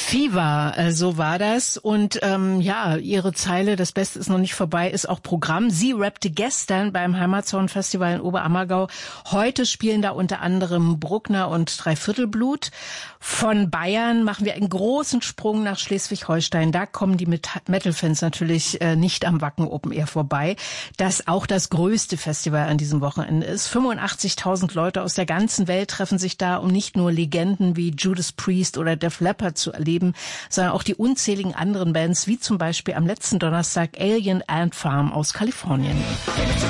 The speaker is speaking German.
Fever, so war das. Und ihre Zeile, das Beste ist noch nicht vorbei, ist auch Programm. Sie rappte gestern beim Heimatsound-Festival in Oberammergau. Heute spielen da unter anderem Bruckner und Dreiviertelblut. Von Bayern machen wir einen großen Sprung nach Schleswig-Holstein. Da kommen die Metal-Fans natürlich nicht am Wacken Open Air vorbei. Das auch das größte Festival an diesem Wochenende ist. 85.000 Leute aus der ganzen Welt treffen sich da, um nicht nur Legenden wie Judas Priest oder Def Leppard zu erleben, sondern auch die unzähligen anderen Bands, wie zum Beispiel am letzten Donnerstag Alien Ant Farm aus Kalifornien.